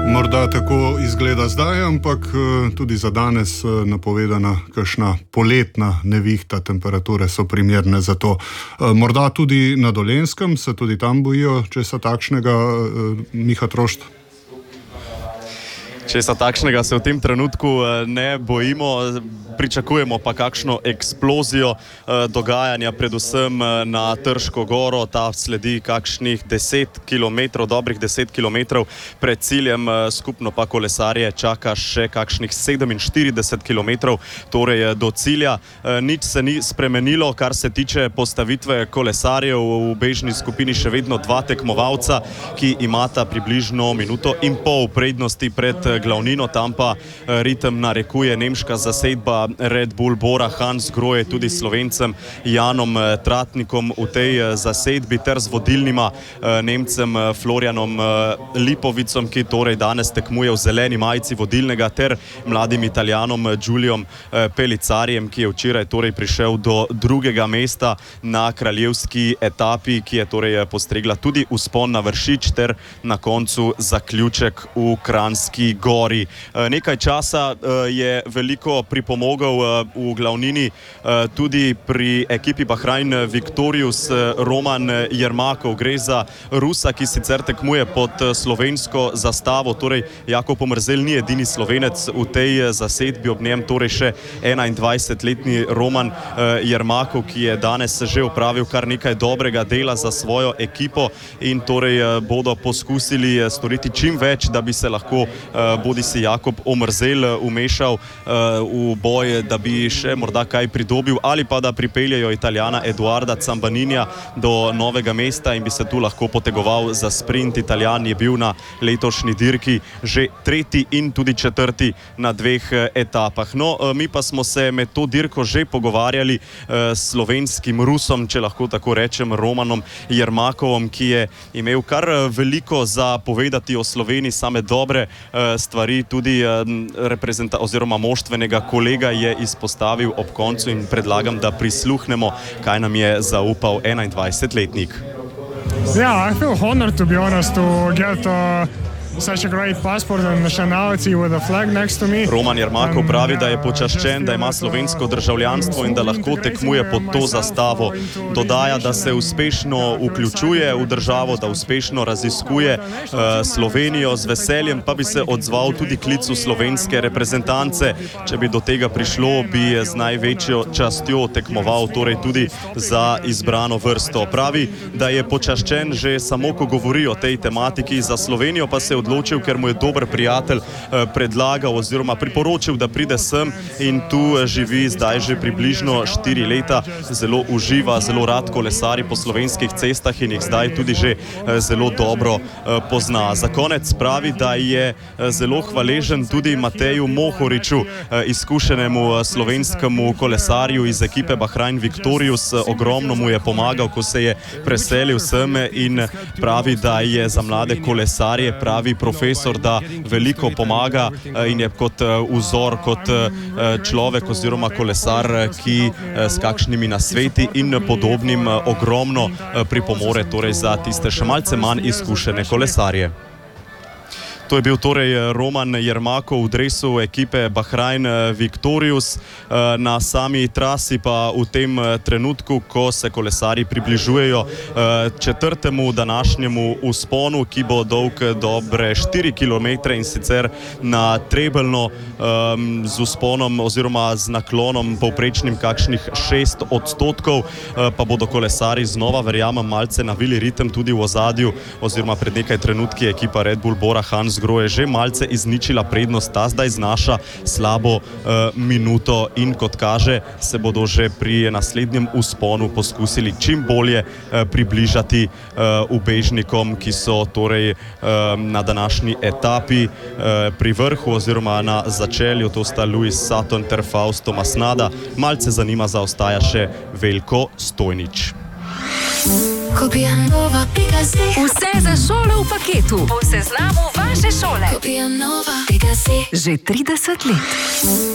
Morda tako izgleda zdaj, ampak tudi za danes napovedana kakšna poletna nevihta, temperature so primerne za to. Morda tudi na Dolenjskem se tudi tam bojijo česa takšnega, Miha Trošt? Česa takšnega se v tem trenutku ne bojimo, pričakujemo pa kakšno eksplozijo dogajanja, predvsem na Trško goro. Ta sledi kakšnih 10 km, dobrih 10 km pred ciljem, skupno pa kolesarje čaka še kakšnih 47 km, torej do cilja. Nič se ni spremenilo, kar se tiče postavitve kolesarjev. V bežni skupini še vedno dva tekmovalca, ki imata približno minuto in pol prednosti pred glavnino, tam pa ritem narekuje nemška zasedba Red Bull Bora Hansgrohe, tudi Slovencem Janom Tratnikom v tej zasedbi ter z vodilnima Nemcem Florianom Lipovicom, ki torej danes tekmuje v zeleni majici vodilnega, ter mladim Italijanom Giuliom Pellizzarijem, ki je včeraj torej prišel do drugega mesta na kraljevski etapi, ki je torej postregla tudi vzpon na Vršič ter na koncu zaključek v Kranjski Gori. Nekaj časa je veliko pripomogel v glavnini tudi pri ekipi Bahrain Victorious Roman Jermakov. Gre za Rusa, ki sicer tekmuje pod slovensko zastavo, torej Jakob Omerzel ni edini Slovenec v tej zasedbi, ob njem torej še 21-letni Roman Jermakov, ki je danes že opravil kar nekaj dobrega dela za svojo ekipo in torej bodo poskusili storiti čim več, da bi se lahko bodisi Jakob Omerzel umešal v boj, da bi še morda kaj pridobil, ali pa da pripeljejo Italijana Edoarda Cambaninija do novega mesta in bi se tu lahko potegoval za sprint. Italijan je bil na letošnji dirki že tretji in tudi četrti na dveh etapah. No, mi pa smo se med to dirko že pogovarjali s slovenskim Rusom, če lahko tako rečem, Romanom Jermakovom, ki je imel kar veliko za povedati o Sloveniji, same dobre stvari, tudi oziroma moštvenega kolega je izpostavil ob koncu in predlagam, da prisluhnemo, kaj nam je zaupal 21-letnik. Yeah, I feel honored, to be honest, to get such a great passport and nationality with a flag next to me. Roman Jermakov pravi, da je počaščen, da ima slovensko državljanstvo in da lahko tekmuje pod to zastavo. Dodaja, da se uspešno vključuje v državo, da uspešno raziskuje Slovenijo, z veseljem pa bi se odzval tudi klicu slovenske reprezentance. Če bi do tega prišlo, bi z največjo častjo tekmoval torej tudi za izbrano vrsto. Pravi, da je počaščen že samo, ko govori o tej tematiki. Za Slovenijo pa se odločil, ker mu je dober prijatelj predlagal oziroma priporočil, da pride sem in tu živi zdaj že približno 4 leta. Zelo uživa, zelo rad kolesari po slovenskih cestah in jih zdaj tudi že zelo dobro pozna. Za konec pravi, da je zelo hvaležen tudi Mateju Mohoriču, izkušenemu slovenskemu kolesarju iz ekipe Bahrain Victorious. Ogromno mu je pomagal, ko se je preselil sem in pravi, da je za mlade kolesarje pravi profesor, da veliko pomaga in je kot vzor, kot človek oziroma kolesar, ki s kakšnimi nasveti in podobnim ogromno pripomore torej za tiste še malce manj izkušene kolesarje. To je bil torej Roman Jermakov v dresu ekipe Bahrain Victorious. Na sami trasi pa v tem trenutku, ko se kolesari približujejo četrtemu današnjemu vzponu, ki bo dolg dobre 4 km in sicer na Trebelno z vzponom oziroma z naklonom povprečnim kakšnih 6 odstotkov, pa bodo kolesari znova, verjamem, malce navili ritem tudi v ozadju, oziroma pred nekaj trenutki ekipa Red Bull Bora Hansgrohe je že malce izničila prednost, ta zdaj znaša slabo minuto in kot kaže, se bodo že pri naslednjem vzponu poskusili čim bolje približati ubežnikom, ki so torej na današnji etapi pri vrhu oziroma na začelju. To sta Luis Sutton ter Fausto Masnada. Malce za njima zaostaja še Veljko Stojnič. Vse za šolo v paketu. Po seznamu vaše šole. Že 30 let.